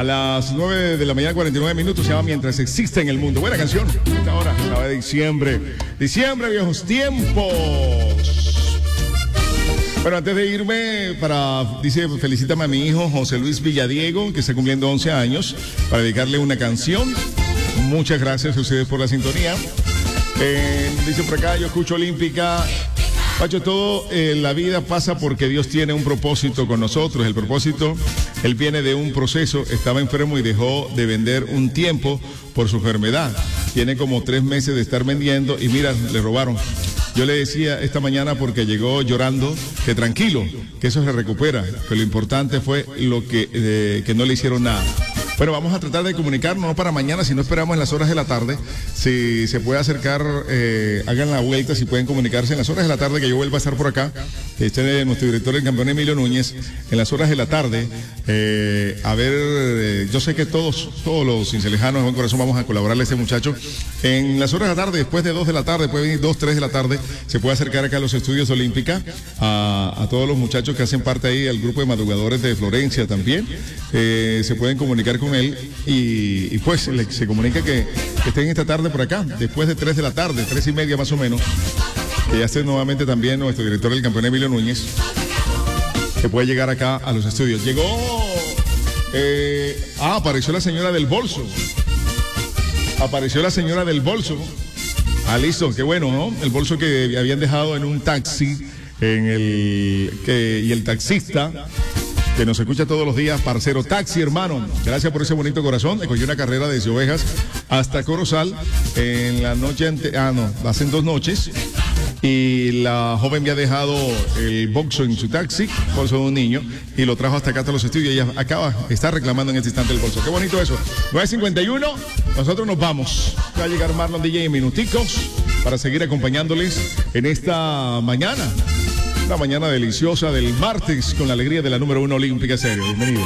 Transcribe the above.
A las 9 de la mañana, 49 minutos, se llama Mientras Existe en el Mundo. Buena canción. Esta hora, la de diciembre. Diciembre, viejos tiempos. Bueno, antes de irme, dice, felicítame a mi hijo José Luis Villadiego, que está cumpliendo 11 años, para dedicarle una canción. Muchas gracias a ustedes por la sintonía. Dice por acá, yo escucho Olímpica. Pacho, todo la vida pasa porque Dios tiene un propósito con nosotros. El propósito, él viene de un proceso. Estaba enfermo y dejó de vender un tiempo por su enfermedad. Tiene como 3 meses de estar vendiendo y mira, le robaron. Yo le decía esta mañana porque llegó llorando que tranquilo, que eso se recupera, que lo importante fue que no le hicieron nada. Bueno, vamos a tratar de comunicarnos, no para mañana, si no esperamos en las horas de la tarde. Si se puede acercar, hagan la vuelta, si pueden comunicarse en las horas de la tarde, que yo vuelva a estar por acá. Nuestro director, el campeón Emilio Núñez, en las horas de la tarde. Yo sé que todos los cincelejanos de buen corazón vamos a colaborarle a este muchacho. En las horas de la tarde, después de 2 de la tarde, puede venir 2, 3 de la tarde, se puede acercar acá a los estudios Olímpica, a todos los muchachos que hacen parte ahí, al grupo de madrugadores de Florencia también. Se pueden comunicar con él y pues se comunica que estén esta tarde por acá, después de 3 de la tarde, 3:30 más o menos, que ya esté nuevamente también nuestro director del campeón Emilio Núñez, que puede llegar acá a los estudios. Llegó, apareció la señora del bolso. Apareció la señora del bolso. Listo, qué bueno, ¿no? El bolso que habían dejado en un taxi, y el taxista, que nos escucha todos los días, parcero taxi, hermano. Gracias por ese bonito corazón. Escogió una carrera desde Ovejas hasta Corozal en la noche hacen 2 noches. Y la joven había dejado el bolso en su taxi, bolso de un niño, y lo trajo hasta acá, hasta los estudios. Y ella está reclamando en este instante el bolso. Qué bonito eso. 9:51, nosotros nos vamos. Va a llegar Marlon DJ en minuticos para seguir acompañándoles en esta mañana. Una mañana deliciosa del martes con la alegría de la número 1 Olímpica Serio. Bienvenido.